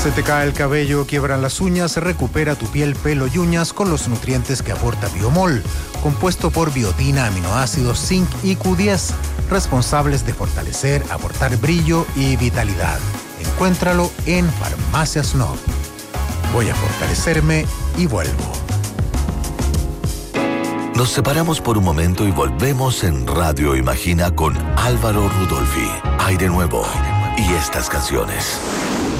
Se te cae el cabello, quiebran las uñas, recupera tu piel, pelo y uñas con los nutrientes que aporta Biomol, compuesto por biotina, aminoácidos, zinc y Q10, responsables de fortalecer, aportar brillo y vitalidad. Encuéntralo en Farmacias No. Voy a fortalecerme y vuelvo. Nos separamos por un momento y volvemos en Radio Imagina con Álvaro Rudolphy. Aire nuevo y estas canciones.